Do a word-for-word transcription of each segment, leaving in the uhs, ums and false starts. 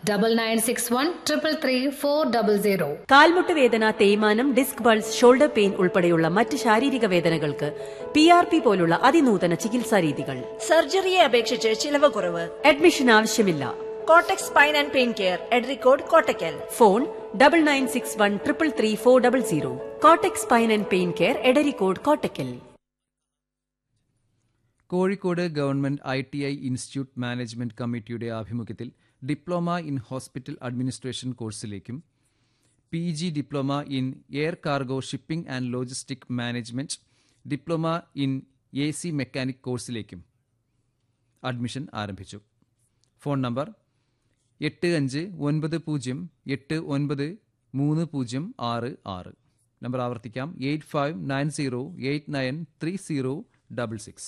Double nine six one triple three four double zero. കാൽമുട്ട് വേദന, തേയ്മാനം, ഡിസ്ക് ബൾസ്, ഷോൾഡർ പെയിൻ ഉൾപ്പെടെയുള്ള മറ്റ് ശാരീരിക വേദനകൾക്ക് പി ആർ പി പോലുള്ള അതിനൂതന ചികിത്സാ രീതികൾ. സർജറിയെ അപേക്ഷിച്ച് ചിലവ് കുറവ്. അഡ്മിഷൻ ആവശ്യമില്ല. Kotak spine and pain care, Edarikode, Kottakkal. Phone double nine six one triple three four double zero. Kotak spine and pain care, Edarikode, Kottakkal. Kozhikode government I T I institute management കമ്മിറ്റിയുടെ ആഭിമുഖ്യത്തിൽ diploma in hospital administration കോഴ്സിലേക്കും P G diploma in air cargo shipping and logistic management, diploma in A C mechanic കോഴ്സിലേക്കും admission ആരംഭിച്ചു. Phone number എട്ട് അഞ്ച് ഒൻപത് പൂജ്യം എട്ട് ഒൻപത് മൂന്ന് പൂജ്യം ആറ് ആറ്. നമ്പർ ആവർത്തിക്കാം, eight five nine zero eight nine three zero double six.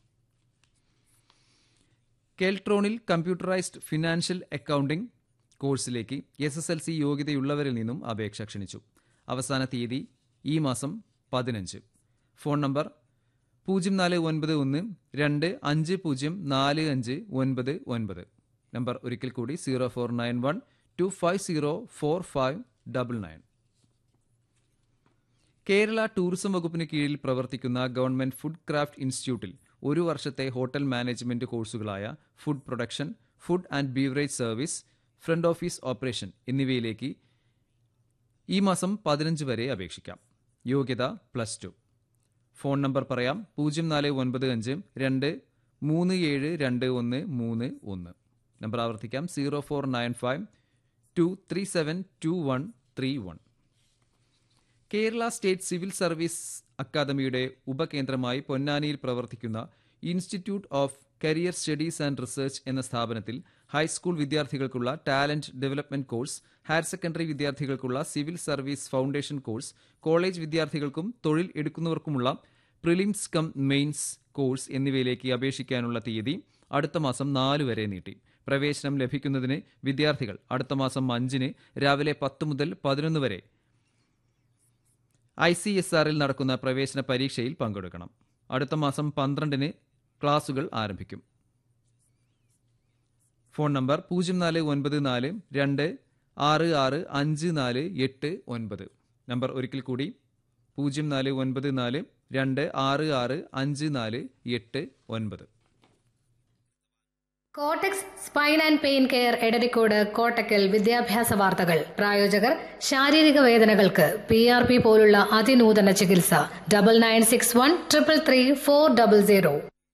കെൽട്രോണിൽ computerised financial accounting കോഴ്സിലേക്ക് എസ് എസ് എൽ സി യോഗ്യതയുള്ളവരിൽ നിന്നും അപേക്ഷ ക്ഷണിച്ചു. അവസാന തീയതി ഈ മാസം പതിനഞ്ച്. ഫോൺ നമ്പർ പൂജ്യം നാല് ഒൻപത് ഒന്ന് രണ്ട് അഞ്ച് പൂജ്യം നാല് അഞ്ച് ഒൻപത് ഒൻപത്. നമ്പർ ഒരിക്കൽ കൂടി zero four nine one two five zero four five double nine. Kerala tourism വകുപ്പിന് കീഴിൽ പ്രവർത്തിക്കുന്ന ഗവൺമെന്റ് ഫുഡ് ക്രാഫ്റ്റ് ഇൻസ്റ്റിറ്റ്യൂട്ടിൽ ഒരു വർഷത്തെ hotel management കോഴ്സുകളായ food production, food and beverage service, front office operation എന്നിവയിലേക്ക് ഈ മാസം പതിനഞ്ച് വരെ അപേക്ഷിക്കാം. യോഗ്യത പ്ലസ് ടു. ഫോൺ നമ്പർ പറയാം, പൂജ്യം നാല് ഒൻപത് അഞ്ച് രണ്ട് മൂന്ന് ഏഴ് രണ്ട് ഒന്ന് മൂന്ന് ഒന്ന്. നമ്പർ ആവർത്തിക്കാം, zero four nine five to three seven to one three one. Kerala state civil service അക്കാദമിയുടെ ഉപകേന്ദ്രമായി പൊന്നാനിയിൽ പ്രവർത്തിക്കുന്ന institute of career studies and research എന്ന സ്ഥാപനത്തിൽ ഹൈസ്കൂൾ വിദ്യാർത്ഥികൾക്കുള്ള talent development course, higher secondary വിദ്യാർത്ഥികൾക്കുള്ള civil service foundation course, college വിദ്യാർത്ഥികൾക്കും തൊഴിൽ എടുക്കുന്നവർക്കുമുള്ള prelims come mains course എന്നിവയിലേക്ക് അപേക്ഷിക്കാനുള്ള തീയതി അടുത്ത മാസം നാല് വരെ നീട്ടി. പ്രവേശനം ലഭിക്കുന്നതിന് വിദ്യാർത്ഥികൾ അടുത്ത മാസം അഞ്ചിന് രാവിലെ പത്ത് മുതൽ പതിനൊന്ന് വരെ ഐ സി എസ് ആറിൽ നടക്കുന്ന പ്രവേശന പരീക്ഷയിൽ പങ്കെടുക്കണം. അടുത്ത മാസം പന്ത്രണ്ടിന് ക്ലാസുകൾ ആരംഭിക്കും. ഫോൺ നമ്പർ പൂജ്യം നാല് ഒൻപത് നാല് രണ്ട് ആറ് ആറ് അഞ്ച് നാല് എട്ട് ഒൻപത്. നമ്പർ ഒരിക്കൽ കൂടി, പൂജ്യം നാല് ഒൻപത് നാല് രണ്ട് ആറ് ആറ് അഞ്ച് നാല് എട്ട് ഒൻപത്. കോട്ടക്സ് spine and pain care, Edarikode, Kottakkal. വിദ്യാഭ്യാസ വാർത്തകൾ. പ്രായോജകർ ശാരീരിക വേദനകൾക്ക് പി ആർ പി പോലുള്ള അതിനൂതന ചികിത്സ. Double nine six one triple three four double zero.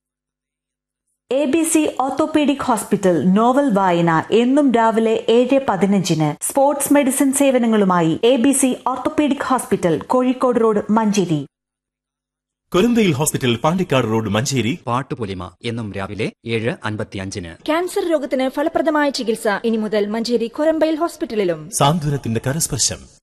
A B C orthopaedic hospital novel വായന എന്നും രാവിലെ ഏഴ് പതിനഞ്ചിന്. Sports medicine സേവനങ്ങളുമായി A B C orthopaedic hospital, Kozhikode road, Manjeri. കൊരന്തയിൽ hospital, Pandikkad road, Manjeri. Pattupolima എന്നും രാവിലെ ഏഴ് അൻപത്തിയഞ്ചിന്. ക്യാൻസർ രോഗത്തിന് ഫലപ്രദമായ ചികിത്സ ഇനി മുതൽ മഞ്ചേരി കൊരമ്പയിൽ ഹോസ്പിറ്റലിലും. സാന്ത്വനത്തിന്റെ കരസ്പർശം.